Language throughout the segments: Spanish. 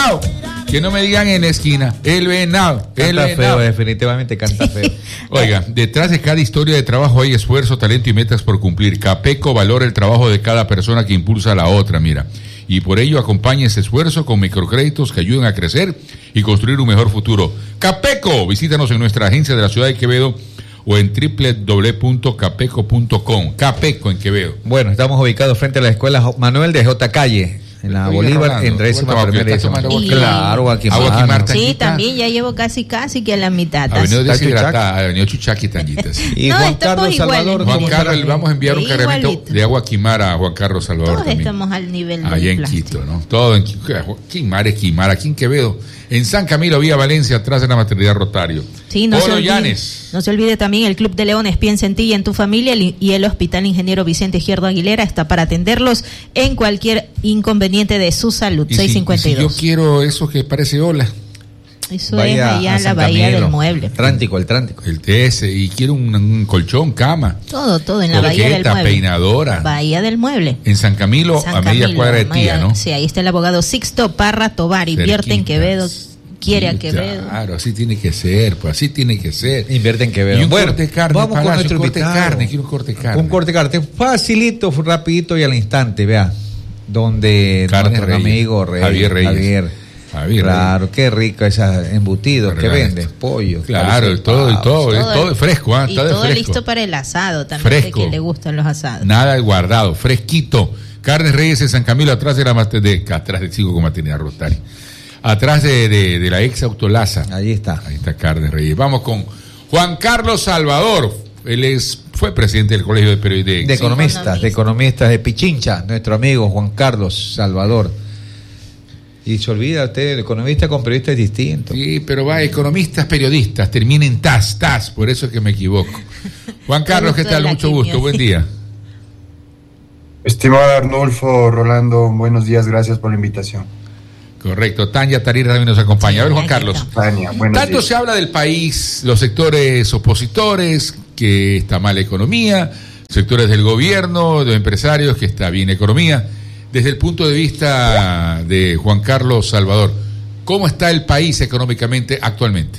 venado. Que no me digan en la esquina, el venado, el Canta venado. feo, definitivamente canta feo. Oiga, detrás de cada historia de trabajo hay esfuerzo, talento y metas por cumplir. Capeco valora el trabajo de cada persona que impulsa a la otra, mira. Y por ello acompaña ese esfuerzo con microcréditos que ayudan a crecer y construir un mejor futuro. Capeco, visítanos en nuestra agencia de la ciudad de Quevedo o en www.capeco.com. Capeco en Quevedo. Bueno, estamos ubicados frente a la escuela Manuel de J. Calle, en la Bolívar, en 11ª. Claro, aquí sí, también ya llevo casi que a la mitad. Ha venido deshidratada, ha venido Chuchaqui Tanguitas. Y no, Juan Carlos Salvador. Juan Carlos, vamos a enviar un cargamento de agua Quimara a Juan Carlos Salvador. Todos también. estamos al nivel del allá en plástico. Quito, ¿no? Todo en Quimara es Quimara, aquí en Quevedo. En San Camilo, Vía Valencia, atrás de la maternidad Rotario. Sí, no se olvide también el Club de Leones, piensa en ti y en tu familia, y el Hospital Ingeniero Vicente Izquierdo Aguilera está para atenderlos en cualquier inconveniente de su salud. 652. Si yo quiero eso que parece ola. Eso es allá la bahía del mueble. El Trántico. El TS, y quiero un colchón, cama. Todo en la bahía del mueble. Peinadora. Bahía del mueble. En San Camilo, a media cuadra de Tía, ¿no? Sí, ahí está el abogado Sixto Parra Tovar, invierte en Quevedo. Quiere a Quevedo. Claro, así tiene que ser, pues así tiene que ser. Invierte en Quevedo. Y un corte de carne, vamos con nuestro invitado. Quiero un corte de carne. Un corte de carne, facilito, rapidito y al instante, vea. Donde nuestro amigo Javier Reyes. Claro, qué rico esos embutidos que vende, pollo. Claro, todo fresco, y todo fresco. Listo para el asado también, fresco. Que le gustan los asados. Nada guardado, fresquito. Carnes Reyes en San Camilo, atrás de sigo con maternidad Rotario. Atrás de la ex Autolaza. Ahí está Carnes Reyes. Vamos con Juan Carlos Salvador. Él fue presidente del Colegio de Economistas de Pichincha, nuestro amigo Juan Carlos Salvador. Y se olvida usted, el economista con periodista es distinto. Sí, pero economistas, periodistas, termina en TAS, por eso es que me equivoco. Juan Carlos, ¿qué tal? Mucho gusto, buen día. Estimado Arnulfo, Rolando, buenos días, gracias por la invitación. Correcto, Tania Tarira también nos acompaña. A ver, Juan Carlos. Tania, buenos Tanto días. se habla del país, los sectores opositores, que está mal economía, sectores del gobierno, de empresarios, que está bien economía. Desde el punto de vista de Juan Carlos Salvador, ¿cómo está el país económicamente actualmente?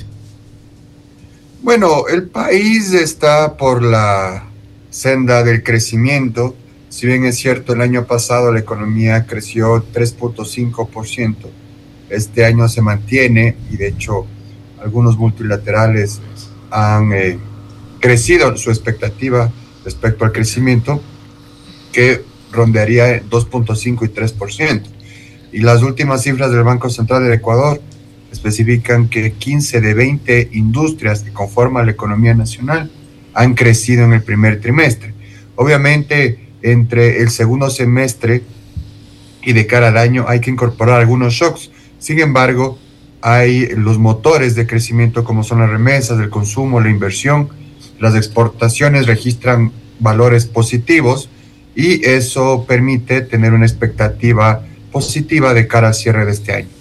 Bueno, el país está por la senda del crecimiento. Si bien es cierto, el año pasado la economía creció 3.5%, este año se mantiene y de hecho algunos multilaterales han crecido su expectativa respecto al crecimiento, que rondearía 2.5 y 3%. Y las últimas cifras del Banco Central del Ecuador especifican que 15 de 20 industrias que conforman la economía nacional han crecido en el primer trimestre. Obviamente, entre el segundo semestre y de cara al año hay que incorporar algunos shocks. Sin embargo, hay los motores de crecimiento como son las remesas, el consumo, la inversión. Las exportaciones registran valores positivos y eso permite tener una expectativa positiva de cara al cierre de este año.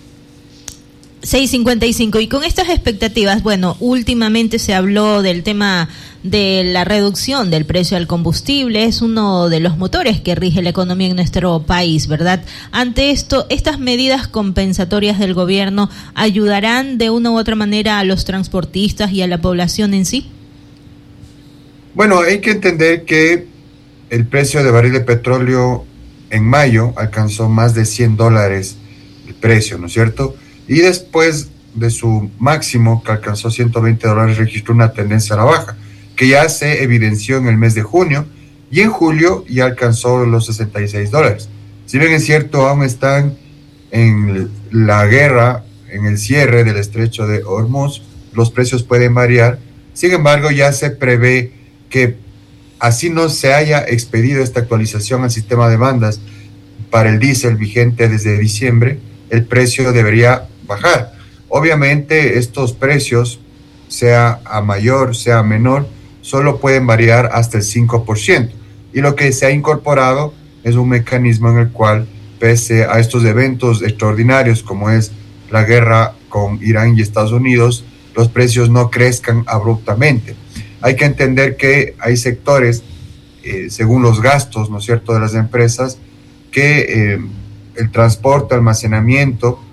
6:55. Y con estas expectativas, bueno, últimamente se habló del tema de la reducción del precio del combustible, es uno de los motores que rige la economía en nuestro país, ¿verdad? Ante esto, ¿estas medidas compensatorias del gobierno ayudarán de una u otra manera a los transportistas y a la población en sí? Bueno, hay que entender que el precio de barril de petróleo en mayo alcanzó más de $100 el precio, ¿no es cierto? Y después de su máximo, que alcanzó $120, registró una tendencia a la baja, que ya se evidenció en el mes de junio, y en julio ya alcanzó los $66. Si bien es cierto, aún están en la guerra, en el cierre del estrecho de Hormuz, los precios pueden variar. Sin embargo, ya se prevé que así no se haya expedido esta actualización al sistema de bandas para el diésel vigente desde diciembre, el precio debería bajar. Obviamente estos precios, sea a mayor, sea a menor, solo pueden variar hasta el 5%. Y lo que se ha incorporado es un mecanismo en el cual, pese a estos eventos extraordinarios como es la guerra con Irán y Estados Unidos, los precios no crezcan abruptamente. Hay que entender que hay sectores, según los gastos, ¿no es cierto?, de las empresas, que el transporte, almacenamiento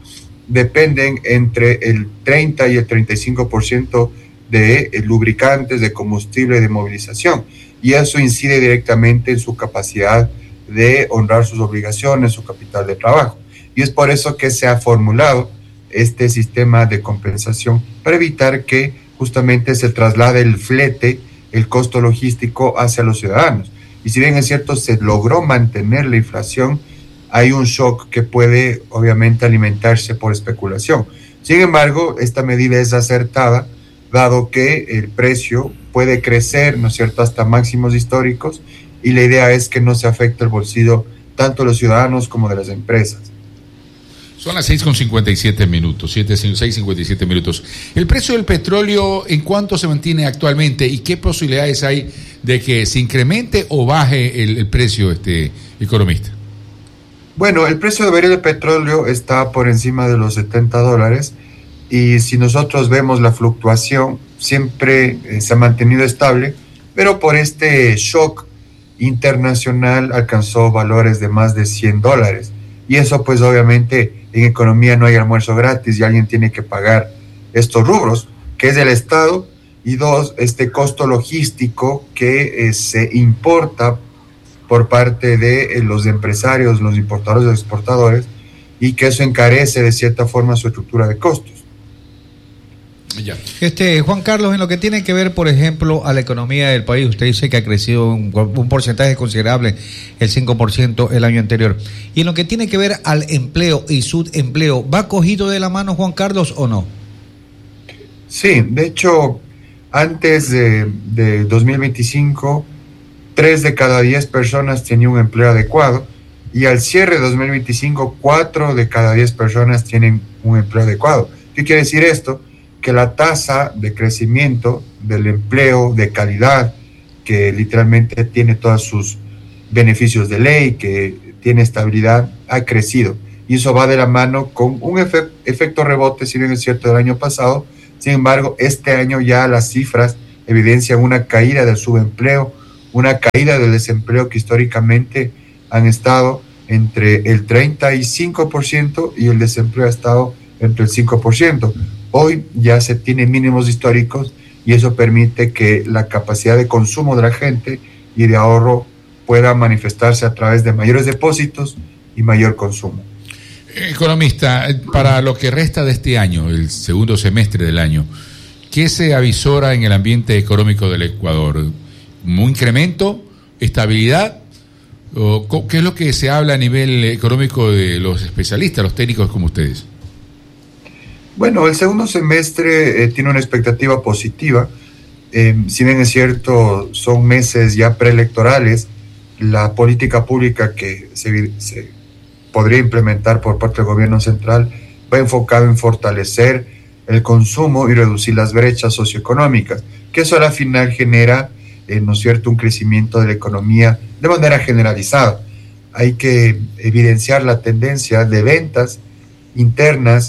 dependen entre el 30 y el 35% de lubricantes, de combustible, de movilización. Y eso incide directamente en su capacidad de honrar sus obligaciones, su capital de trabajo. Y es por eso que se ha formulado este sistema de compensación para evitar que justamente se traslade el flete, el costo logístico hacia los ciudadanos. Y si bien es cierto, se logró mantener la inflación, hay un shock que puede obviamente alimentarse por especulación. Sin embargo, esta medida es acertada, dado que el precio puede crecer, ¿no es cierto?, hasta máximos históricos, y la idea es que no se afecte el bolsillo tanto de los ciudadanos como de las empresas. Son las 6:57 minutos, 6:57 minutos. ¿El precio del petróleo en cuánto se mantiene actualmente y qué posibilidades hay de que se incremente o baje el precio, economista? Bueno, el precio del barril de petróleo está por encima de los $70 y si nosotros vemos la fluctuación, siempre se ha mantenido estable, pero por este shock internacional alcanzó valores de más de $100. Y eso pues obviamente en economía no hay almuerzo gratis y alguien tiene que pagar estos rubros, que es el Estado, y dos, este costo logístico que se importa por parte de los empresarios, los importadores y los exportadores, y que eso encarece de cierta forma su estructura de costos. Ya. Juan Carlos, en lo que tiene que ver, por ejemplo, a la economía del país, usted dice que ha crecido un porcentaje considerable, el 5% el año anterior. Y en lo que tiene que ver al empleo y subempleo, ¿va cogido de la mano, Juan Carlos, o no? Sí, de hecho, antes de 2025, 3 de cada 10 personas tenían un empleo adecuado, y al cierre de 2025, 4 de cada 10 personas tienen un empleo adecuado. ¿Qué quiere decir esto? Que la tasa de crecimiento del empleo de calidad, que literalmente tiene todos sus beneficios de ley, que tiene estabilidad, ha crecido. Y eso va de la mano con un efecto rebote, si bien es cierto, del año pasado. Sin embargo, este año ya las cifras evidencian una caída del subempleo, una caída del desempleo que históricamente han estado entre el 35% y el desempleo ha estado entre el 5%. Hoy ya se tienen mínimos históricos y eso permite que la capacidad de consumo de la gente y de ahorro pueda manifestarse a través de mayores depósitos y mayor consumo. Economista, para lo que resta de este año, el segundo semestre del año, ¿qué se avisora en el ambiente económico del Ecuador? ¿Un incremento? ¿Estabilidad? ¿O qué es lo que se habla a nivel económico de los especialistas, los técnicos como ustedes? Bueno, el segundo semestre tiene una expectativa positiva. Si bien es cierto, son meses ya preelectorales, la política pública que se podría implementar por parte del gobierno central va enfocado en fortalecer el consumo y reducir las brechas socioeconómicas, que eso a la final genera, ¿no es cierto?, un crecimiento de la economía de manera generalizada. Hay que evidenciar la tendencia de ventas internas,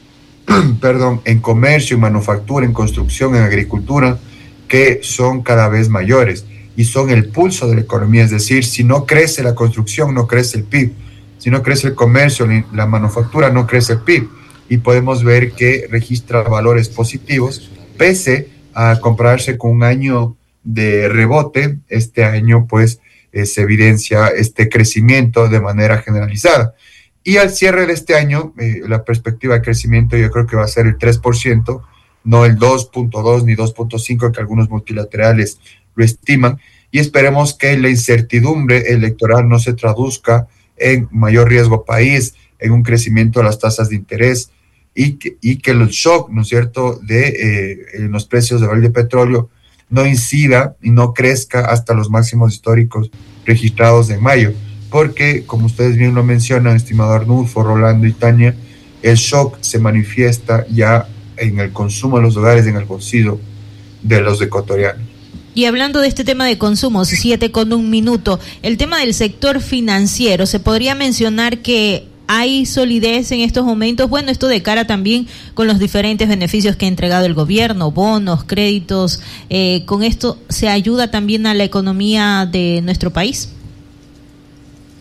en comercio, en manufactura, en construcción, en agricultura, que son cada vez mayores y son el pulso de la economía. Es decir, si no crece la construcción, no crece el PIB. Si no crece el comercio, la manufactura, no crece el PIB. Y podemos ver que registra valores positivos, pese a compararse con un año de rebote. Este año, pues, se evidencia este crecimiento de manera generalizada. Y al cierre de este año, la perspectiva de crecimiento yo creo que va a ser el 3%, no el 2.2 ni 2.5 que algunos multilaterales lo estiman, y esperemos que la incertidumbre electoral no se traduzca en mayor riesgo país, en un crecimiento de las tasas de interés, y que el shock, ¿no es cierto?, de los precios de barril de petróleo no incida y no crezca hasta los máximos históricos registrados en mayo. Porque, como ustedes bien lo mencionan, estimado Arnulfo, Rolando y Tania, el shock se manifiesta ya en el consumo de los hogares, en el bolsillo de los ecuatorianos. Y hablando de este tema de consumo, 7:01 minutos, el tema del sector financiero, ¿se podría mencionar que hay solidez en estos momentos? Bueno, esto de cara también con los diferentes beneficios que ha entregado el gobierno, bonos, créditos, ¿con esto se ayuda también a la economía de nuestro país?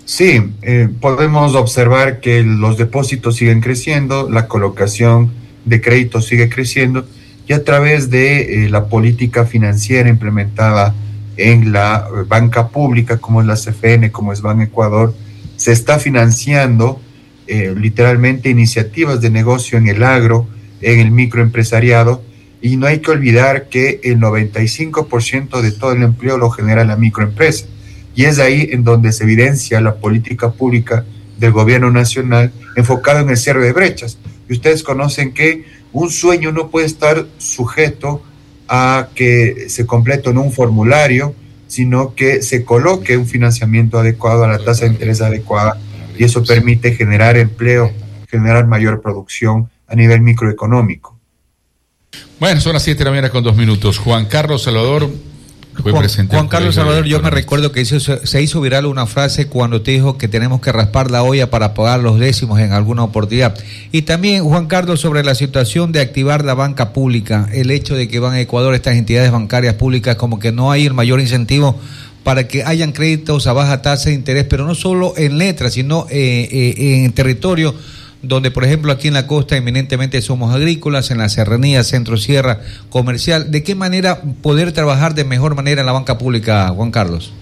Sí, podemos observar que los depósitos siguen creciendo, la colocación de crédito sigue creciendo y a través de la política financiera implementada en la banca pública, como es la CFN, como es Banecuador, se está financiando literalmente iniciativas de negocio en el agro, en el microempresariado, y no hay que olvidar que el 95% de todo el empleo lo genera la microempresa. Y es ahí en donde se evidencia la política pública del gobierno nacional enfocada en el cierre de brechas. Y ustedes conocen que un sueño no puede estar sujeto a que se complete en un formulario, sino que se coloque un financiamiento adecuado a la tasa de interés adecuada, y eso permite generar empleo, generar mayor producción a nivel microeconómico. Bueno, son las 7:02 a.m. Juan Carlos Salvador fue presente. Juan Carlos Salvador, yo me recuerdo que se hizo viral una frase cuando te dijo que tenemos que raspar la olla para pagar los décimos en alguna oportunidad. Y también, Juan Carlos, sobre la situación de activar la banca pública, el hecho de que van a Ecuador estas entidades bancarias públicas, como que no hay el mayor incentivo para que hayan créditos a baja tasa de interés, pero no solo en letras, sino en territorio donde, por ejemplo, aquí en la costa eminentemente somos agrícolas, en la serranía, centro-sierra, comercial. ¿De qué manera poder trabajar de mejor manera en la banca pública, Juan Carlos?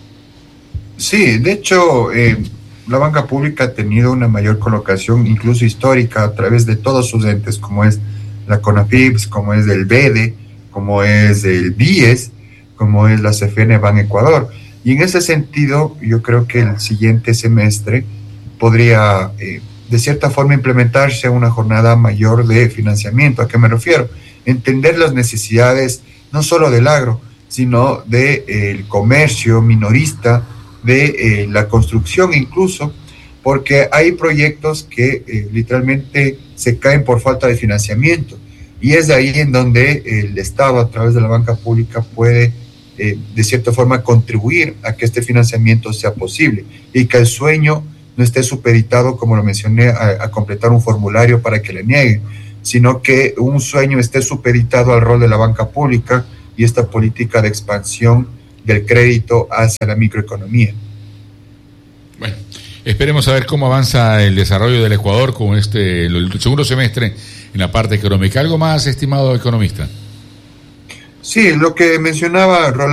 Sí, de hecho, la banca pública ha tenido una mayor colocación, incluso histórica, a través de todos sus entes, como es la CONAFIPS, como es el BEDE, como es el BIES, como es la CFN Banecuador. Y en ese sentido, yo creo que el siguiente semestre podría de cierta forma implementarse una jornada mayor de financiamiento. ¿A qué me refiero? Entender las necesidades no solo del agro, sino del comercio minorista, de la construcción incluso, porque hay proyectos que literalmente se caen por falta de financiamiento, y es de ahí en donde el Estado, a través de la banca pública, puede de cierta forma contribuir a que este financiamiento sea posible y que el sueño no esté supeditado, como lo mencioné, a completar un formulario para que le nieguen, sino que un sueño esté supeditado al rol de la banca pública y esta política de expansión del crédito hacia la microeconomía. Bueno, esperemos a ver cómo avanza el desarrollo del Ecuador con el segundo semestre en la parte económica. ¿Algo más, estimado economista? Sí, lo que mencionaba Rolando